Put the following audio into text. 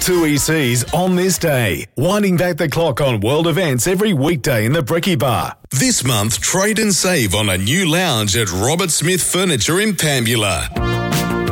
2 ECs on this day, winding back the clock on world events every weekday in the Brekkie Bar. This month, trade and save on a new lounge at Robert Smith Furniture in Pambula.